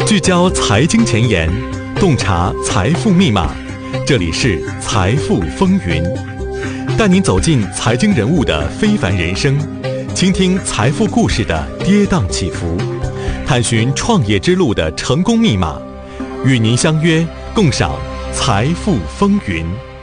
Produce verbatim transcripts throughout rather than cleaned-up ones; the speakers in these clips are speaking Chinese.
聚焦财经前沿，洞察财富密码。这里是财富风云，带您走进财经人物的非凡人生，倾听财富故事的跌宕起伏，探寻创业之路的成功密码。与您相约，共赏财富风云。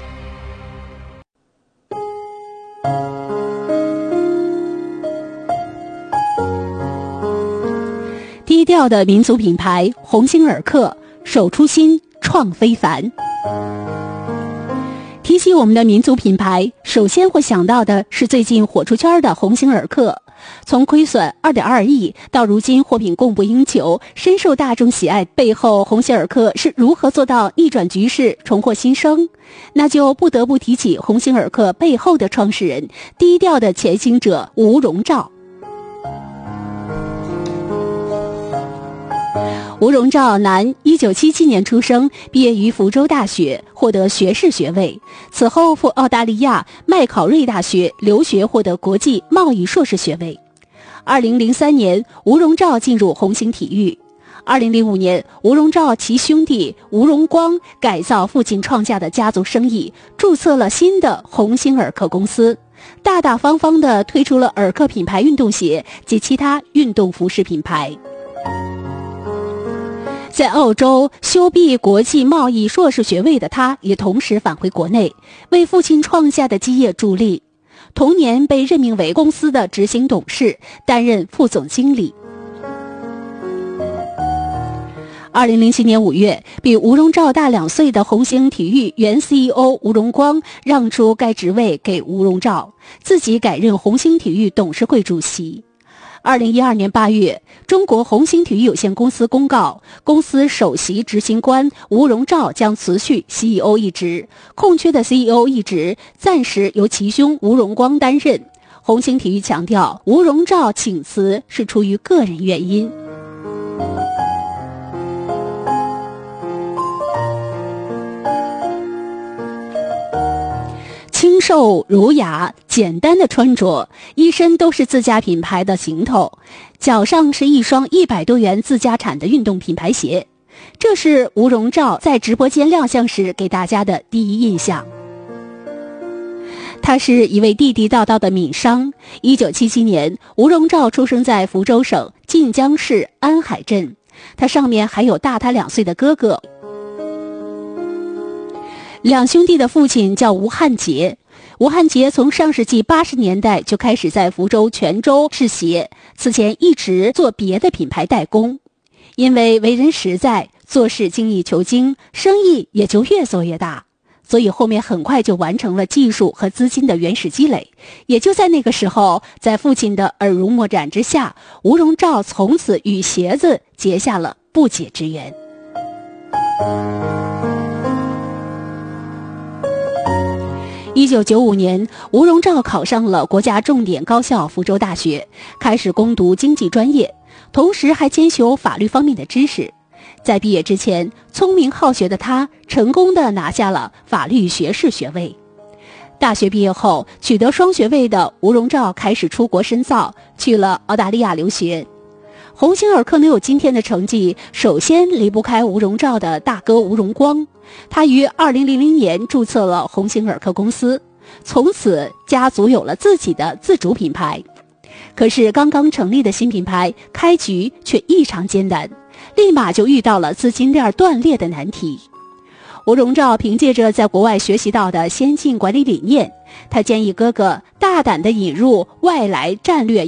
低调的民族品牌鸿星尔克，守初心，创非凡。提起我们的民族品牌，首先会想到的是最近火出圈的鸿星尔克。从亏损 二点二亿到如今货品供不应求，深受大众喜爱，背后鸿星尔克是如何做到逆转局势，重获新生？那就不得不提起鸿星尔克背后的创始人，低调的前行者吴荣照。吴荣照，男，一九七七年出生，毕业于福州大学，获得学士学位。此后赴澳大利亚麦考瑞大学留学，获得国际贸易硕士学位。二零零三年，吴荣照进入鸿星体育。二零零五年，吴荣照其兄弟吴荣光改造父亲创下的家族生意，注册了新的鸿星尔克公司，大大方方地推出了尔克品牌运动鞋及其他运动服饰品牌。在澳洲修毕国际贸易硕士学位的他，也同时返回国内，为父亲创下的基业助力。同年被任命为公司的执行董事，担任副总经理。二零零七年五月，比吴荣照大两岁的鸿星体育原 C E O 吴荣光让出该职位给吴荣照，自己改任鸿星体育董事会主席。二零一二年八月，中国鸿星体育有限公司公告，公司首席执行官吴荣照将辞去 C E O 一职，空缺的 C E O 一职暂时由其兄吴荣光担任。鸿星体育强调，吴荣照请辞是出于个人原因。清瘦儒雅，简单的穿着，一身都是自家品牌的行头，脚上是一双一百多元自家产的运动品牌鞋。这是吴荣照在直播间亮相时给大家的第一印象。他是一位地地道道的闽商。一九七七年，吴荣照出生在福州省晋江市安海镇，他上面还有大他两岁的哥哥。两兄弟的父亲叫吴汉杰，吴汉杰从上世纪八十年代就开始在福州泉州制鞋，此前一直做别的品牌代工。因为为人实在，做事精益求精，生意也就越做越大，所以后面很快就完成了技术和资金的原始积累。也就在那个时候，在父亲的耳濡目染之下，吴荣照从此与鞋子结下了不解之缘。一九九五年，吴荣照考上了国家重点高校福州大学，开始攻读经济专业，同时还兼修法律方面的知识。在毕业之前，聪明好学的他成功地拿下了法律学士学位。大学毕业后，取得双学位的吴荣照开始出国深造，去了澳大利亚留学。鸿星尔克能有今天的成绩，首先离不开吴荣照的大哥吴荣光。他于二零零零年注册了鸿星尔克公司，从此家族有了自己的自主品牌。可是刚刚成立的新品牌开局却异常艰难，立马就遇到了资金链断裂的难题。吴荣照凭借着在国外学习到的先进管理理念，他建议哥哥大胆地引入外来战略